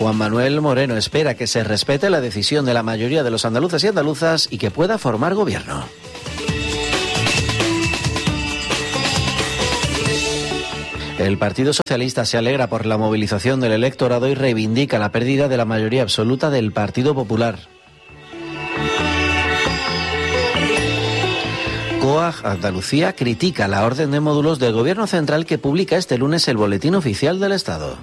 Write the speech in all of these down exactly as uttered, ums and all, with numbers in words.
Juan Manuel Moreno espera que se respete la decisión de la mayoría de los andaluces y andaluzas y que pueda formar gobierno. El Partido Socialista se alegra por la movilización del electorado y reivindica la pérdida de la mayoría absoluta del Partido Popular. COAG Andalucía critica la orden de módulos del Gobierno Central que publica este lunes el Boletín Oficial del Estado.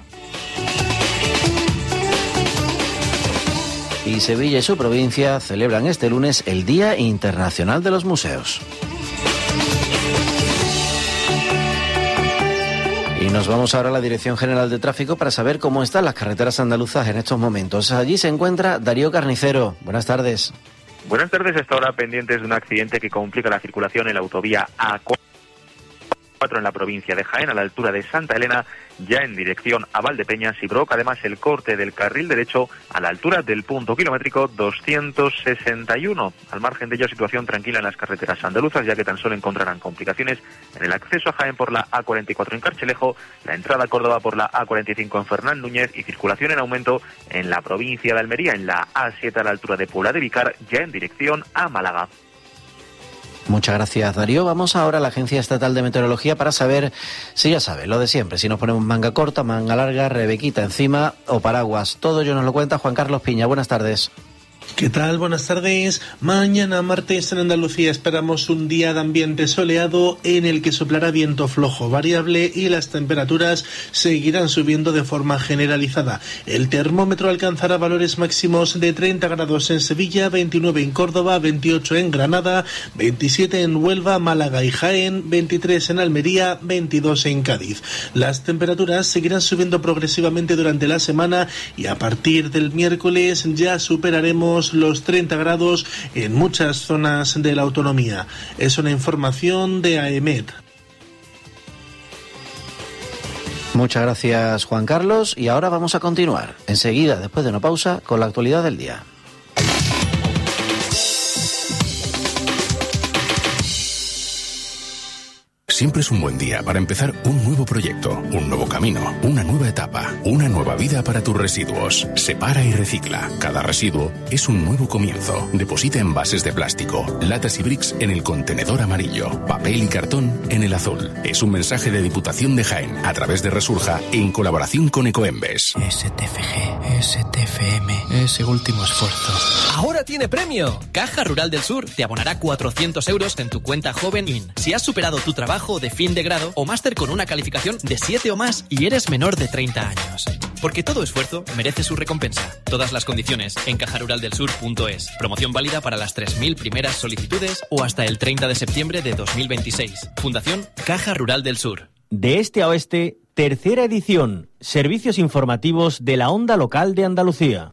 Y Sevilla y su provincia celebran este lunes el Día Internacional de los Museos. Y nos vamos ahora a la Dirección General de Tráfico para saber cómo están las carreteras andaluzas en estos momentos. Allí se encuentra Darío Carnicero. Buenas tardes. Buenas tardes. Hasta ahora pendientes de un accidente que complica la circulación en la autovía A cuatro en la provincia de Jaén, a la altura de Santa Elena, ya en dirección a Valdepeñas, y provoca además el corte del carril derecho a la altura del punto kilométrico doscientos sesenta y uno. Al margen de ello, situación tranquila en las carreteras andaluzas, ya que tan solo encontrarán complicaciones en el acceso a Jaén por la A cuarenta y cuatro en Carchelejo, la entrada a Córdoba por la A cuarenta y cinco en Fernán Núñez y circulación en aumento en la provincia de Almería, en la A siete a la altura de Puebla de Vicar, ya en dirección a Málaga. Muchas gracias, Darío. Vamos ahora a la Agencia Estatal de Meteorología para saber, si ya sabes, lo de siempre, si nos ponemos manga corta, manga larga, rebequita encima o paraguas. Todo ello nos lo cuenta Juan Carlos Piña. Buenas tardes. ¿Qué tal? Buenas tardes. Mañana martes en Andalucía esperamos un día de ambiente soleado en el que soplará viento flojo variable y las temperaturas seguirán subiendo de forma generalizada. El termómetro alcanzará valores máximos de treinta grados en Sevilla, veintinueve en Córdoba, veintiocho en Granada, veintisiete en Huelva, Málaga y Jaén, veintitrés en Almería, veintidós en Cádiz. Las temperaturas seguirán subiendo progresivamente durante la semana y a partir del miércoles ya superaremos los treinta grados en muchas zonas de la autonomía. Es una información de A E M E T. Muchas gracias, Juan Carlos, y ahora vamos a continuar enseguida, después de una pausa, con la actualidad del día. Siempre es un buen día para empezar un nuevo proyecto, un nuevo camino, una nueva etapa, una nueva vida para tus residuos. Separa y recicla. Cada residuo es un nuevo comienzo. Deposita envases de plástico, latas y bricks en el contenedor amarillo, papel y cartón en el azul. Es un mensaje de Diputación de Jaén a través de Resurja en colaboración con Ecoembes. S T F G, S T F M, ese último esfuerzo. ¡Ahora tiene premio! Caja Rural del Sur te abonará cuatrocientos euros en tu cuenta Joven In. Si has superado tu trabajo de fin de grado o máster con una calificación de siete o más y eres menor de treinta años. Porque todo esfuerzo merece su recompensa. Todas las condiciones en caja rural del sur punto es. Promoción válida para las tres mil primeras solicitudes o hasta el treinta de septiembre de dos mil veintiséis. Fundación Caja Rural del Sur. De este a oeste, tercera edición. Servicios informativos de la onda local de Andalucía.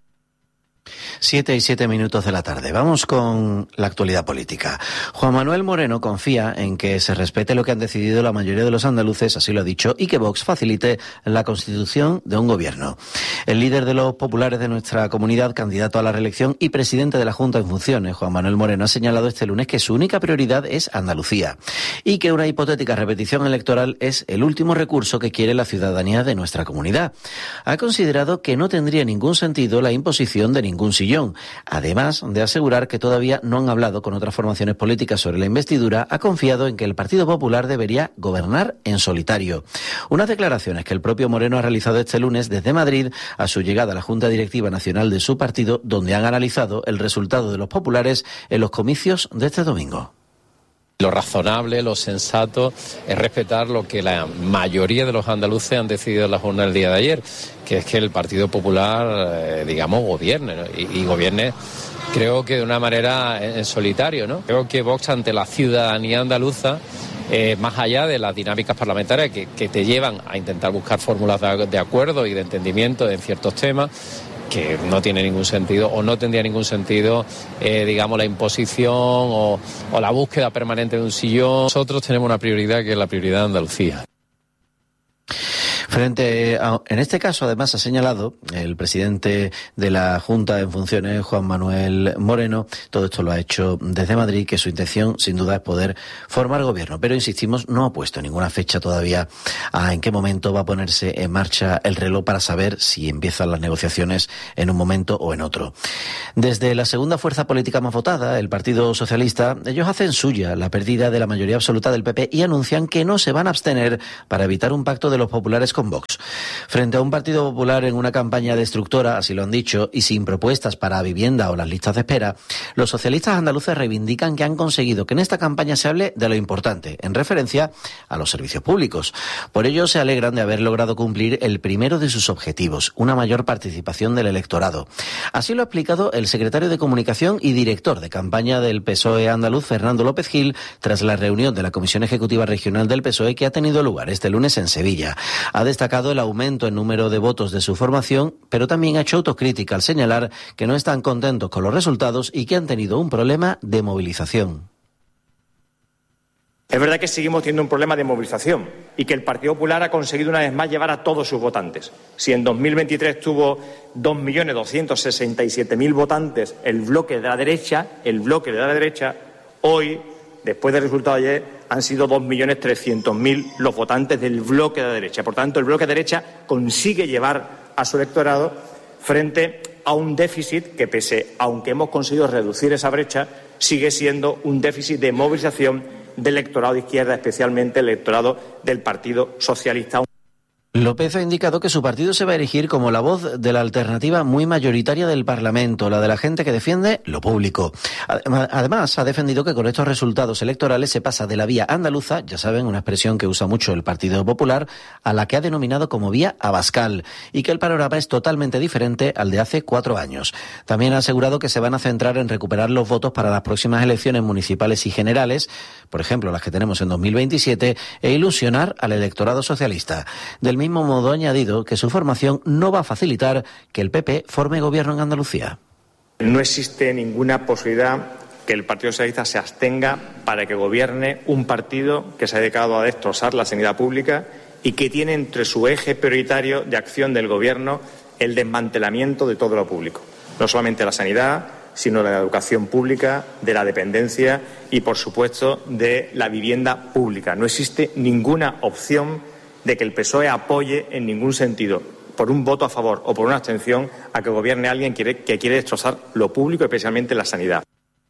Siete y siete minutos de la tarde. Vamos con la actualidad política. Juan Manuel Moreno confía en que se respete lo que han decidido la mayoría de los andaluces, así lo ha dicho, y que Vox facilite la constitución de un gobierno. El líder de los populares de nuestra comunidad, candidato a la reelección y presidente de la Junta en funciones, Juan Manuel Moreno, ha señalado este lunes que su única prioridad es Andalucía y que una hipotética repetición electoral es el último recurso que quiere la ciudadanía de nuestra comunidad. Ha considerado que no tendría ningún sentido la imposición de ningún sillón. Además de asegurar que todavía no han hablado con otras formaciones políticas sobre la investidura, ha confiado en que el Partido Popular debería gobernar en solitario. Unas declaraciones que el propio Moreno ha realizado este lunes desde Madrid a su llegada a la Junta Directiva Nacional de su partido, donde han analizado el resultado de los populares en los comicios de este domingo. Lo razonable, lo sensato es respetar lo que la mayoría de los andaluces han decidido en la jornada del día de ayer, que es que el Partido Popular, eh, digamos, gobierne, ¿no? y, y gobierne, creo que de una manera en, en solitario, ¿no? Creo que Vox ante la ciudadanía andaluza, eh, más allá de las dinámicas parlamentarias que, que te llevan a intentar buscar fórmulas de, de acuerdo y de entendimiento en ciertos temas, que no tiene ningún sentido o no tendría ningún sentido, eh, digamos, la imposición o, o la búsqueda permanente de un sillón. Nosotros tenemos una prioridad que es la prioridad de Andalucía. Frente a, en este caso, además, ha señalado el presidente de la Junta en funciones, Juan Manuel Moreno, todo esto lo ha hecho desde Madrid, que su intención, sin duda, es poder formar gobierno. Pero, insistimos, no ha puesto ninguna fecha todavía a en qué momento va a ponerse en marcha el reloj para saber si empiezan las negociaciones en un momento o en otro. Desde la segunda fuerza política más votada, el Partido Socialista, ellos hacen suya la pérdida de la mayoría absoluta del P P y anuncian que no se van a abstener para evitar un pacto de los populares con Vox. Frente a un Partido Popular en una campaña destructora, así lo han dicho, y sin propuestas para vivienda o las listas de espera, los socialistas andaluces reivindican que han conseguido que en esta campaña se hable de lo importante, en referencia a los servicios públicos. Por ello se alegran de haber logrado cumplir el primero de sus objetivos, una mayor participación del electorado. Así lo ha explicado el secretario de Comunicación y director de campaña del P S O E andaluz, Fernando López Gil, tras la reunión de la Comisión Ejecutiva Regional del P S O E que ha tenido lugar este lunes en Sevilla. Ha destacado el aumento en número de votos de su formación, pero también ha hecho autocrítica al señalar que no están contentos con los resultados y que han tenido un problema de movilización. Es verdad que seguimos teniendo un problema de movilización y que el Partido Popular ha conseguido una vez más llevar a todos sus votantes. Si en dos mil veintitrés tuvo dos millones doscientos sesenta y siete mil votantes el bloque de la derecha, el bloque de la derecha, hoy, después del resultado de ayer, han sido dos millones trescientos mil los votantes del bloque de la derecha. Por tanto, el bloque de derecha consigue llevar a su electorado frente a un déficit que, pese, aunque hemos conseguido reducir esa brecha, sigue siendo un déficit de movilización del electorado de izquierda, especialmente el electorado del Partido Socialista. López ha indicado que su partido se va a erigir como la voz de la alternativa muy mayoritaria del Parlamento, la de la gente que defiende lo público. Además, ha defendido que con estos resultados electorales se pasa de la vía andaluza, ya saben, una expresión que usa mucho el Partido Popular, a la que ha denominado como vía abascal, y que el panorama es totalmente diferente al de hace cuatro años. También ha asegurado que se van a centrar en recuperar los votos para las próximas elecciones municipales y generales, por ejemplo, las que tenemos en dos mil veintisiete, e ilusionar al electorado socialista. Del mismo modo ha añadido que su formación no va a facilitar que el P P forme gobierno en Andalucía. No existe ninguna posibilidad que el Partido Socialista se abstenga para que gobierne un partido que se ha dedicado a destrozar la sanidad pública y que tiene entre su eje prioritario de acción del gobierno el desmantelamiento de todo lo público. No solamente la sanidad, sino de la educación pública, de la dependencia y, por supuesto, de la vivienda pública. No existe ninguna opción de que el P S O E apoye en ningún sentido, por un voto a favor o por una abstención, a que gobierne alguien que quiere, que quiere destrozar lo público, especialmente la sanidad.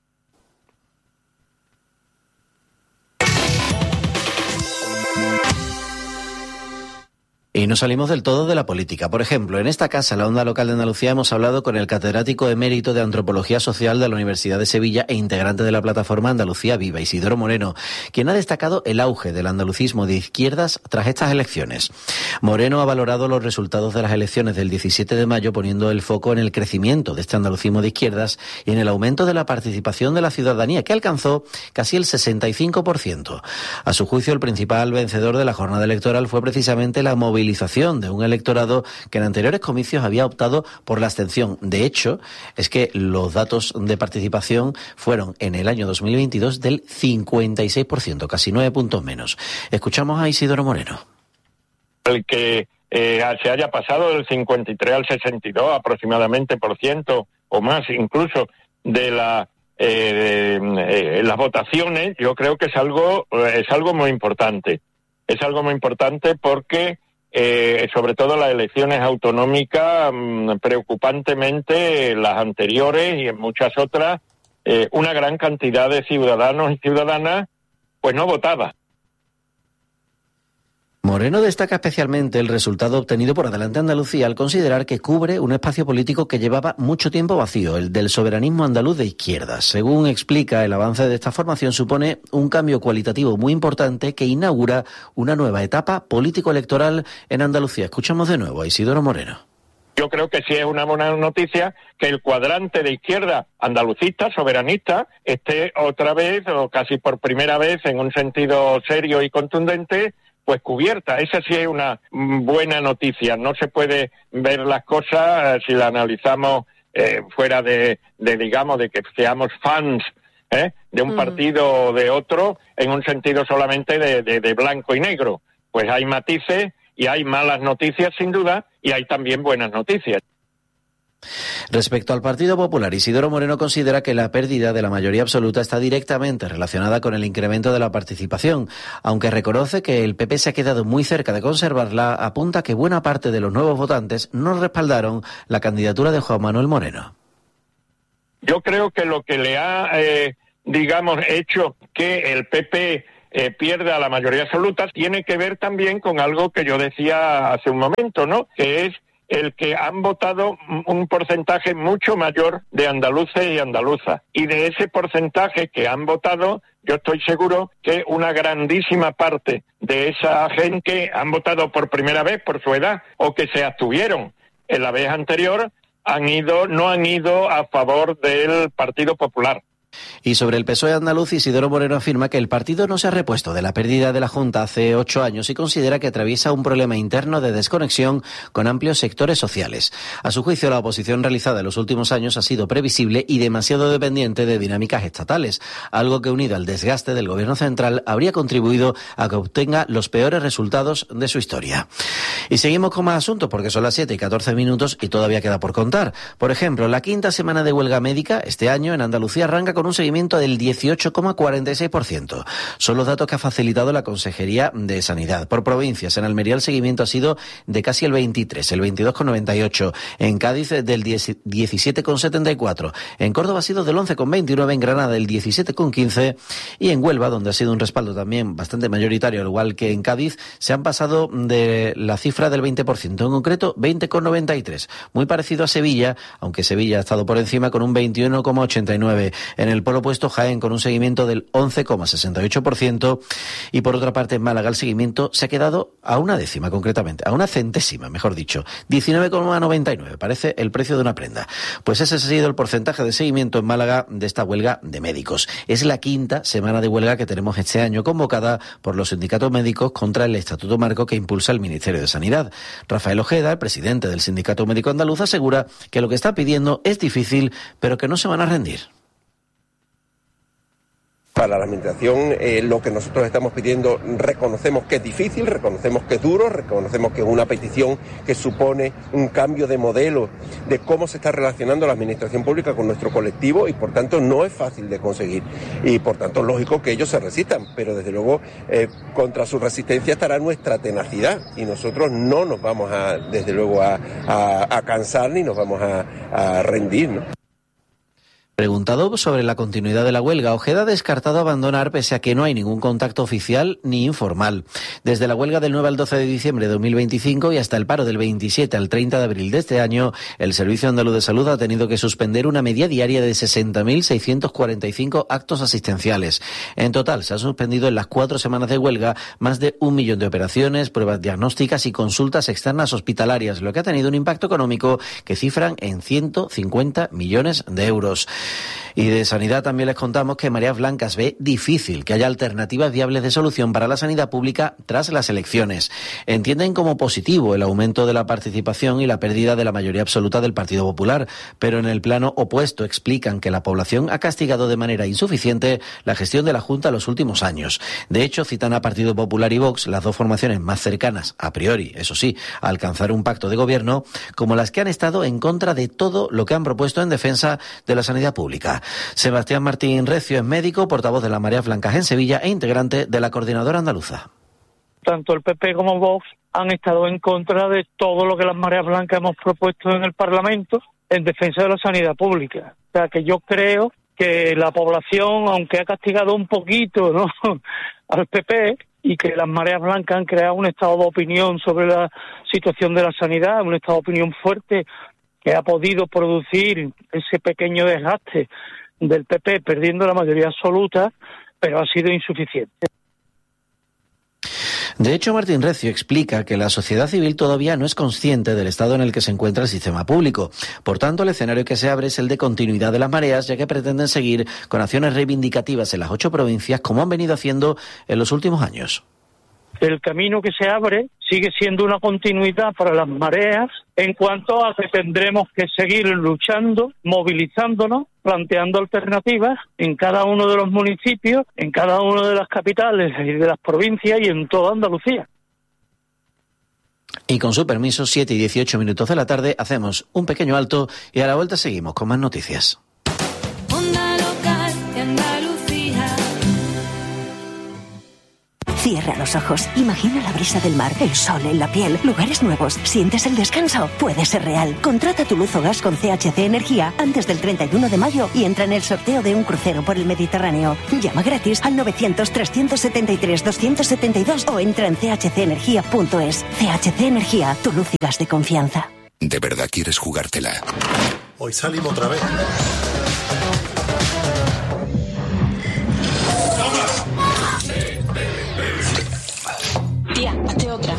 Y no salimos del todo de la política. Por ejemplo, en esta casa, la Onda Local de Andalucía, hemos hablado con el catedrático emérito de Antropología Social de la Universidad de Sevilla e integrante de la plataforma Andalucía Viva, Isidoro Moreno, quien ha destacado el auge del andalucismo de izquierdas tras estas elecciones. Moreno ha valorado los resultados de las elecciones del diecisiete de mayo, poniendo el foco en el crecimiento de este andalucismo de izquierdas y en el aumento de la participación de la ciudadanía, que alcanzó casi el sesenta y cinco por ciento. A su juicio, el principal vencedor de la jornada electoral fue precisamente la movilización de un electorado que en anteriores comicios había optado por la abstención. De hecho, es que los datos de participación fueron en el año dos mil veintidós del cincuenta y seis por ciento, casi nueve puntos menos. Escuchamos a Isidoro Moreno. El que eh, se haya pasado del cincuenta y tres al sesenta y dos aproximadamente por ciento o más incluso de la eh, eh, las votaciones, yo creo que es algo es algo muy importante. Es algo muy importante porque Eh, sobre todo las elecciones autonómicas, mmm, preocupantemente las anteriores y en muchas otras, eh, una gran cantidad de ciudadanos y ciudadanas pues no votaba. Moreno destaca especialmente el resultado obtenido por Adelante Andalucía al considerar que cubre un espacio político que llevaba mucho tiempo vacío, el del soberanismo andaluz de izquierdas. Según explica, el avance de esta formación supone un cambio cualitativo muy importante que inaugura una nueva etapa político-electoral en Andalucía. Escuchamos de nuevo a Isidoro Moreno. Yo creo que sí es una buena noticia que el cuadrante de izquierda andalucista, soberanista, esté otra vez, o casi por primera vez, en un sentido serio y contundente, pues cubierta. Esa sí es una buena noticia. No se puede ver las cosas, eh, si la analizamos eh, fuera de, de, digamos, de que seamos fans ¿eh? de un mm. partido o de otro, en un sentido solamente de, de, de blanco y negro. Pues hay matices y hay malas noticias sin duda, y hay también buenas noticias. Respecto al Partido Popular, Isidoro Moreno considera que la pérdida de la mayoría absoluta está directamente relacionada con el incremento de la participación. Aunque reconoce que el P P se ha quedado muy cerca de conservarla, apunta que buena parte de los nuevos votantes no respaldaron la candidatura de Juan Manuel Moreno. Yo creo que lo que le ha, eh, digamos, hecho que el P P eh, pierda la mayoría absoluta tiene que ver también con algo que yo decía hace un momento, ¿no? Que es el que han votado un porcentaje mucho mayor de andaluces y andaluzas. Y de ese porcentaje que han votado, yo estoy seguro que una grandísima parte de esa gente que han votado por primera vez por su edad o que se abstuvieron en la vez anterior, han ido, no han ido a favor del Partido Popular. Y sobre el P S O E andaluz, Isidoro Moreno afirma que el partido no se ha repuesto de la pérdida de la Junta hace ocho años y considera que atraviesa un problema interno de desconexión con amplios sectores sociales. A su juicio, la oposición realizada en los últimos años ha sido previsible y demasiado dependiente de dinámicas estatales, algo que unido al desgaste del gobierno central habría contribuido a que obtenga los peores resultados de su historia. Y seguimos con más asuntos porque son las siete y catorce minutos y todavía queda por contar. Por ejemplo, la quinta semana de huelga médica este año en Andalucía arranca con un seguimiento del dieciocho coma cuarenta y seis por ciento. Son los datos que ha facilitado la Consejería de Sanidad. Por provincias, en Almería el seguimiento ha sido de casi el veintitrés, el veintidós coma noventa y ocho. En Cádiz del diecisiete coma setenta y cuatro. En Córdoba ha sido del once coma veintinueve, en Granada del diecisiete coma quince y en Huelva, donde ha sido un respaldo también bastante mayoritario, al igual que en Cádiz, se han pasado de la cifra del veinte por ciento, en concreto veinte coma noventa y tres. Muy parecido a Sevilla, aunque Sevilla ha estado por encima con un veintiuno coma ochenta y nueve. En el polo opuesto, Jaén con un seguimiento del once coma sesenta y ocho por ciento y por otra parte en Málaga el seguimiento se ha quedado a una décima concretamente, a una centésima mejor dicho, diecinueve coma noventa y nueve, parece el precio de una prenda. Pues ese ha sido el porcentaje de seguimiento en Málaga de esta huelga de médicos. Es la quinta semana de huelga que tenemos este año, convocada por los sindicatos médicos contra el Estatuto Marco que impulsa el Ministerio de Sanidad. Rafael Ojeda, el presidente del Sindicato Médico Andaluz, asegura que lo que está pidiendo es difícil, pero que no se van a rendir. Para la Administración, eh, lo que nosotros estamos pidiendo, reconocemos que es difícil, reconocemos que es duro, reconocemos que es una petición que supone un cambio de modelo de cómo se está relacionando la Administración Pública con nuestro colectivo y por tanto no es fácil de conseguir. Y por tanto es lógico que ellos se resistan, pero desde luego eh, contra su resistencia estará nuestra tenacidad y nosotros no nos vamos a, desde luego a, a, a cansar ni nos vamos a, a rendir, ¿no? Preguntado sobre la continuidad de la huelga, Ojeda ha descartado abandonar pese a que no hay ningún contacto oficial ni informal. Desde la huelga del nueve al doce de diciembre de dos mil veinticinco y hasta el paro del veintisiete al treinta de abril de este año, el Servicio Andaluz de Salud ha tenido que suspender una media diaria de sesenta mil seiscientos cuarenta y cinco actos asistenciales. En total, se han suspendido en las cuatro semanas de huelga más de un millón de operaciones, pruebas diagnósticas y consultas externas hospitalarias, lo que ha tenido un impacto económico que cifran en ciento cincuenta millones de euros. Y de sanidad también les contamos que Mareas Blancas ve difícil que haya alternativas viables de solución para la sanidad pública tras las elecciones. Entienden como positivo el aumento de la participación y la pérdida de la mayoría absoluta del Partido Popular, pero en el plano opuesto explican que la población ha castigado de manera insuficiente la gestión de la Junta en los últimos años. De hecho, citan a Partido Popular y Vox, las dos formaciones más cercanas, a priori, eso sí, a alcanzar un pacto de gobierno, como las que han estado en contra de todo lo que han propuesto en defensa de la sanidad pública. Sebastián Martín Recio es médico, portavoz de las Mareas Blancas en Sevilla e integrante de la Coordinadora Andaluza. Tanto el P P como Vox han estado en contra de todo lo que las Mareas Blancas hemos propuesto en el Parlamento en defensa de la sanidad pública. O sea que yo creo que la población, aunque ha castigado un poquito, ¿no?, al P P, y que las Mareas Blancas han creado un estado de opinión sobre la situación de la sanidad, un estado de opinión fuerte que ha podido producir ese pequeño desgaste del P P perdiendo la mayoría absoluta, pero ha sido insuficiente. De hecho, Martín Recio explica que la sociedad civil todavía no es consciente del estado en el que se encuentra el sistema público. Por tanto, el escenario que se abre es el de continuidad de las mareas, ya que pretenden seguir con acciones reivindicativas en las ocho provincias, como han venido haciendo en los últimos años. El camino que se abre sigue siendo una continuidad para las mareas en cuanto a que tendremos que seguir luchando, movilizándonos, planteando alternativas en cada uno de los municipios, en cada una de las capitales y de las provincias y en toda Andalucía. Y con su permiso, siete y dieciocho minutos de la tarde, hacemos un pequeño alto y a la vuelta seguimos con más noticias. Onda Local de Andalucía. Cierra los ojos, imagina la brisa del mar, el sol en la piel, lugares nuevos, sientes el descanso. Puede ser real. Contrata tu luz o gas con C H C Energía antes del treinta y uno de mayo y entra en el sorteo de un crucero por el Mediterráneo. Llama gratis al novecientos, trescientos setenta y tres, doscientos setenta y dos o entra en c h c energía punto es. C H C Energía, tu luz y gas de confianza. ¿De verdad quieres jugártela? Hoy salimos otra vez. Tía, hazte otra.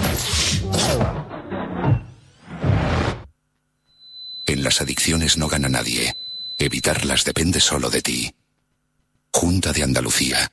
En las adicciones no gana nadie. Evitarlas depende solo de ti. Junta de Andalucía.